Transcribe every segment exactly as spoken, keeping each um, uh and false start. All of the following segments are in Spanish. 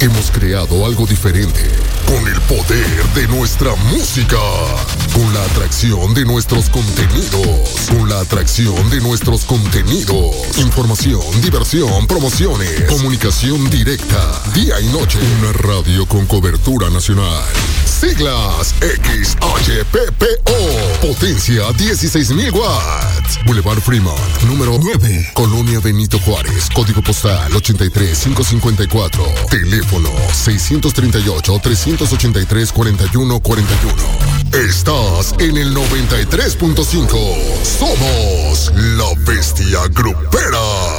Hemos creado algo diferente, con el poder de nuestra música, con la atracción de nuestros contenidos, con la atracción de nuestros contenidos, información, diversión, promociones, comunicación directa, día y noche, una radio con cobertura nacional. Siglas X H P P O, potencia dieciséis mil watts, Boulevard Fremont, número nueve, Colonia Benito Juárez, código postal ochenta y tres mil quinientos cincuenta y cuatro, teléfono seiscientos treinta y ocho, trescientos ochenta y tres, cuarenta y uno cuarenta y uno. Estás en el noventa y tres punto cinco. Somos la Bestia Grupera.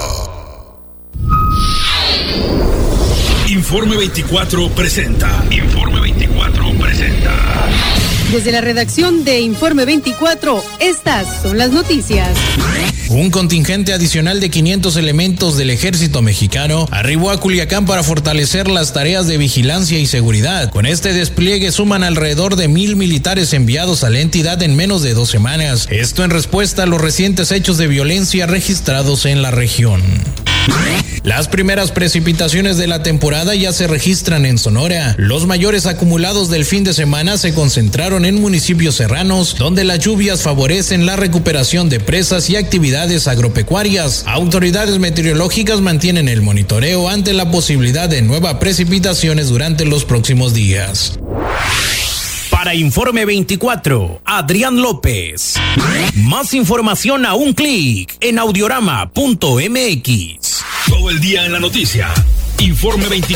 Informe veinticuatro presenta. Informe veinticuatro presenta. Desde la redacción de Informe veinticuatro, estas son las noticias. Un contingente adicional de quinientos elementos del ejército mexicano arribó a Culiacán para fortalecer las tareas de vigilancia y seguridad. Con este despliegue suman alrededor de mil militares enviados a la entidad en menos de dos semanas. Esto en respuesta a los recientes hechos de violencia registrados en la región. Las primeras precipitaciones de la temporada ya se registran en Sonora. Los mayores acumulados del fin de semana se concentraron en municipios serranos, donde las lluvias favorecen la recuperación de presas y actividades agropecuarias. Autoridades meteorológicas mantienen el monitoreo ante la posibilidad de nuevas precipitaciones durante los próximos días. Para Informe veinticuatro, Adrián López. Más información a un clic en audiorama punto m x. Todo el día en la noticia. Informe veinticuatro.